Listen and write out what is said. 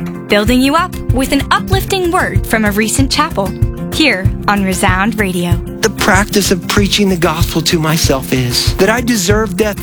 building you up with an uplifting word from a recent chapel, here on Resound Radio. The practice of preaching the gospel to myself is that I deserve death